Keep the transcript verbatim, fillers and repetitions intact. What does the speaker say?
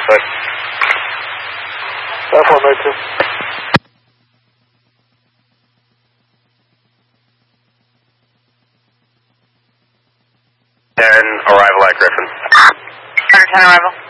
Right. Platform eight two. ten, arrival at Griffin. one ten arrival.